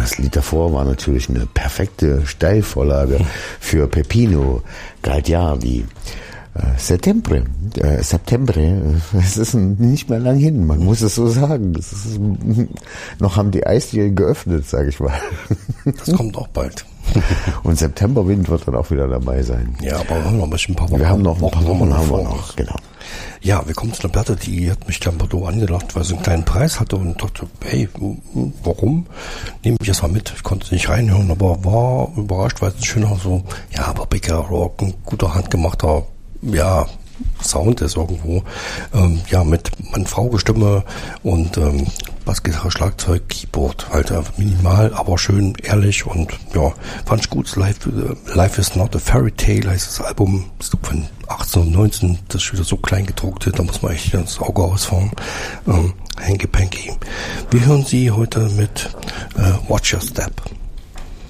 das Lied davor war natürlich eine perfekte Steilvorlage für Peppino Gagliardi. Settembre, es ist nicht mehr lang hin, man muss es so sagen. Noch haben die Eisdielen geöffnet, sage ich mal. Das kommt auch bald. Und Septemberwind wird dann auch wieder dabei sein. Ja, aber wir haben noch ein paar Wochen. Wir haben noch ein paar Wochen, haben wir noch, genau. Ja, wir kommen zu einer Platte, die hat mich dann Bordeaux angelacht, weil sie einen kleinen Preis hatte und dachte, hey, warum? Nehme ich das mal mit. Ich konnte nicht reinhören, aber war überrascht, weil es ein schöner so, ja, poppiger Rock, ein guter handgemachter, ja, Sound ist irgendwo, ja, mit Mann-Frau-Stimme und Bassgitarre, Schlagzeug, Keyboard, halt minimal, aber schön ehrlich und ja, fand ich gut. Life is not a Fairy Tale heißt das Album, ist von 1819, das ist wieder so klein gedruckt, da muss man echt das Auge ausfahren. Hanky Panky. Wir hören sie heute mit Watch Your Step.